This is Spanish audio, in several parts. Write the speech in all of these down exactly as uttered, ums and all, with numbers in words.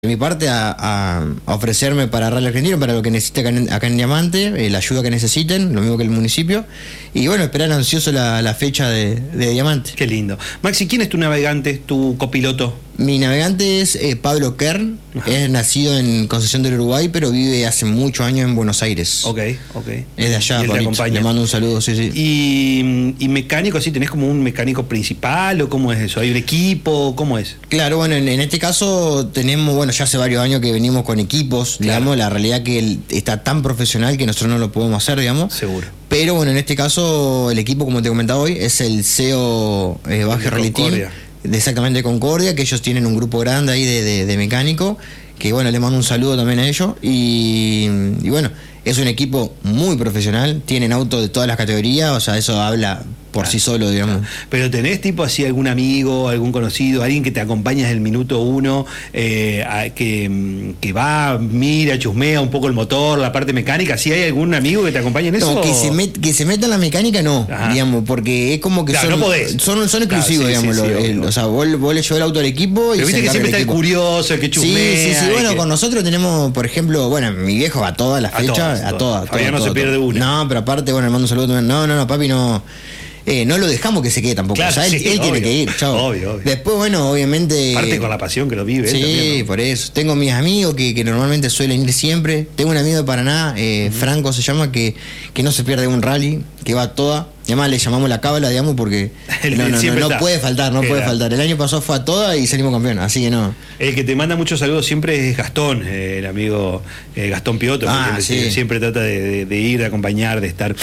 de mi parte a, a, a ofrecerme para Rally Argentino, para lo que necesite acá en, acá en Diamante, eh, la ayuda que necesiten, lo mismo que el municipio, y bueno, esperar ansioso la, la fecha de, de Diamante. Qué lindo. Maxi, ¿quién es tu navegante, tu copiloto? Mi navegante es eh, Pablo Kern. Ajá. Es nacido en Concepción del Uruguay, pero vive hace muchos años en Buenos Aires. Ok, ok. Es de allá, Pablito. Le mando un saludo, sí, sí. ¿Y, y mecánico, sí? ¿Tenés como un mecánico principal o cómo es eso? ¿Hay un equipo? ¿Cómo es? Claro, bueno, en, en este caso tenemos, bueno, ya hace varios años que venimos con equipos, claro. Digamos, la realidad que él está tan profesional que nosotros no lo podemos hacer, digamos. Seguro. Pero bueno, en este caso el equipo, como te comentaba hoy, es el C E O eh, Baje Rally Team. De exactamente de Concordia, que ellos tienen un grupo grande ahí de, de, de mecánico, que bueno, le mando un saludo también a ellos, y, y bueno, es un equipo muy profesional, tienen autos de todas las categorías, o sea, eso habla por sí solo, digamos. Pero tenés tipo así algún amigo, algún conocido, alguien que te acompaña desde el minuto uno, eh, a, que, que va, mira, chusmea un poco el motor, la parte mecánica, ¿sí hay algún amigo que te acompañe en eso? No, que se, met, que se meta en la mecánica no, Ajá. digamos, porque es como que claro, son, no podés. son, son exclusivos, claro, sí, digamos, sí, lo, sí, el, o sea, vos, vos le llevas el auto al equipo y pero viste que siempre está el curioso, el que chusmea. Sí, sí, sí, bueno, que... con nosotros tenemos, por ejemplo, bueno, mi viejo va a todas las fechas, a todas. Todavía no se pierde una. No, pero aparte, bueno, le mando un saludo también. No, no, no, papi, no. Eh, no lo dejamos que se quede tampoco. Claro, o sea, él, sí, él obvio, tiene que ir, chao. Obvio, obvio. Después, bueno, obviamente. Parte con la pasión que lo vive. Sí, también, ¿no? Por eso. Tengo mis amigos que, que normalmente suelen ir siempre. Tengo un amigo de Paraná, eh, uh-huh. Franco se llama, que, que no se pierde un rally, que va a toda. Además le llamamos la cábala, digamos, porque el, no, no, no, no puede faltar, no Era. puede faltar. El año pasado fue a toda y salimos campeón, así que no. El que te manda muchos saludos siempre es Gastón, eh, el amigo eh, Gastón Piotto, ah, que sí. siempre trata de, de, de ir, de acompañar, de estar.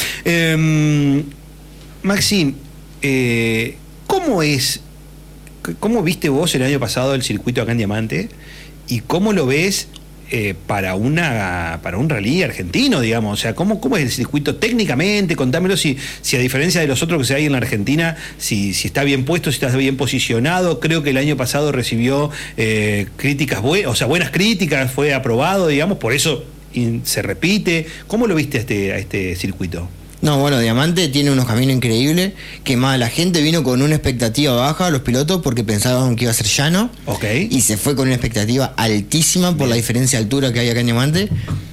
Eh, Maxi, eh, ¿cómo es, cómo viste vos el año pasado el circuito acá en Diamante? ¿Y cómo lo ves Eh, para una para un rally argentino, digamos? O sea, ¿cómo, cómo es el circuito técnicamente? Contámelo, si, si a diferencia de los otros que se hay en la Argentina, si, si está bien puesto, si está bien posicionado. Creo que el año pasado recibió eh, críticas buenas, o sea, buenas críticas, fue aprobado, digamos, por eso se repite. ¿Cómo lo viste a este, a este circuito? No, bueno, Diamante tiene unos caminos increíbles, que más la gente vino con una expectativa baja, los pilotos, porque pensaban que iba a ser llano, okay. Y se fue con una expectativa altísima por Bien. La diferencia de altura que hay acá en Diamante.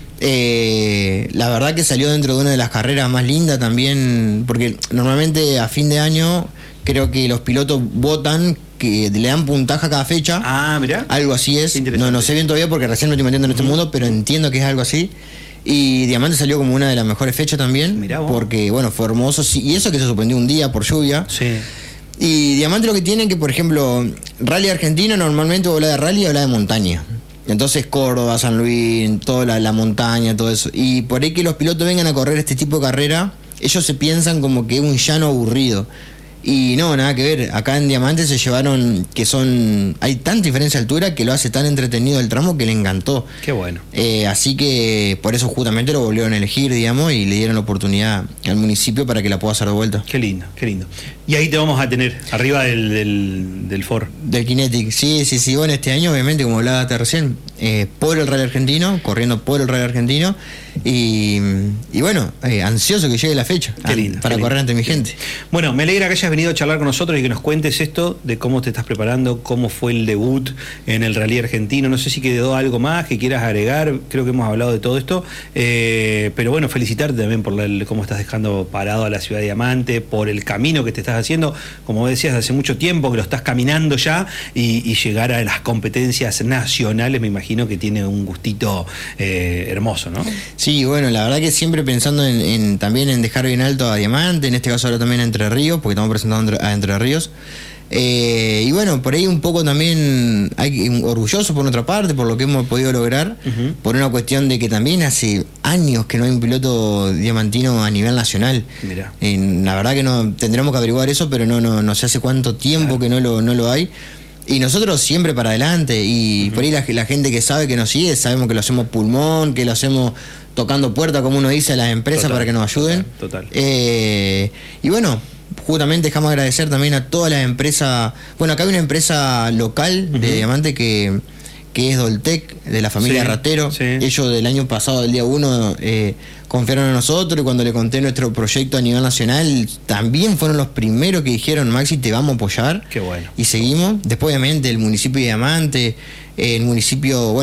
Eh, la verdad que salió dentro de una de las carreras más lindas también, porque normalmente a fin de año creo que los pilotos votan, que le dan puntaje a cada fecha. Ah, mirá. Algo así es. No, no sé bien todavía porque recién me estoy metiendo en este uh-huh. mundo, pero entiendo que es algo así. Y Diamante salió como una de las mejores fechas también. Mirá vos. Porque, bueno, fue hermoso. Sí, y eso que se suspendió un día por lluvia. Sí. Y Diamante lo que tiene que, por ejemplo, Rally Argentina normalmente habla de rally y habla de montaña. Entonces Córdoba, San Luis, toda la, la montaña, todo eso. Y por ahí que los pilotos vengan a correr este tipo de carrera, ellos se piensan como que es un llano aburrido. Y no, nada que ver. Acá en Diamante se llevaron, que son, hay tanta diferencia de altura que lo hace tan entretenido el tramo que le encantó. Qué bueno. Eh, así que por eso justamente lo volvieron a elegir, digamos, y le dieron la oportunidad al municipio para que la pueda hacer de vuelta. Qué lindo, qué lindo. Y ahí te vamos a tener, arriba del, del, del Ford. Del Kinetic, sí, sí, sí. Bueno, este año, obviamente, como hablaste recién, eh, por el Rally Argentino, corriendo por el Rally Argentino, y, y bueno, eh, ansioso que llegue la fecha. Qué lindo, para qué correr lindo. ante mi gente. Bueno, me alegra que hayas venido a charlar con nosotros y que nos cuentes esto de cómo te estás preparando, cómo fue el debut en el Rally Argentino. No sé si quedó algo más que quieras agregar, creo que hemos hablado de todo esto, eh, pero bueno, felicitarte también por la, cómo estás dejando parado a la ciudad de Diamante, por el camino que te estás haciendo, como decías, hace mucho tiempo que lo estás caminando ya, y, y llegar a las competencias nacionales, me imagino que tiene un gustito eh, hermoso, ¿no? Sí, bueno, la verdad que siempre pensando en, en también en dejar bien alto a Diamante, en este caso ahora también a Entre Ríos, porque estamos presentando a Entre Ríos. Eh, y bueno, por ahí un poco también hay orgulloso por nuestra parte, por lo que hemos podido lograr, uh-huh. por una cuestión de que también hace años que no hay un piloto diamantino a nivel nacional. Mirá. Eh, la verdad que no tendremos que averiguar eso, pero no, no, no sé hace cuánto tiempo claro. que no lo, no lo hay. Y nosotros siempre para adelante, y uh-huh. por ahí la, la gente que sabe que nos sigue, sabemos que lo hacemos pulmón, que lo hacemos tocando puertas, como uno dice, a las empresas total, para que nos ayuden. Total. total. Eh, y bueno, justamente dejamos agradecer también a todas las empresas. Bueno, acá hay una empresa local de uh-huh. Diamante que, que es Doltec, de la familia Sí, Ratero. sí. Ellos del año pasado, del día uno, eh, confiaron en nosotros, y cuando le conté nuestro proyecto a nivel nacional, también fueron los primeros que dijeron, Maxi, te vamos a apoyar. Qué bueno. Y seguimos. Después, obviamente, el municipio de Diamante, el municipio, bueno,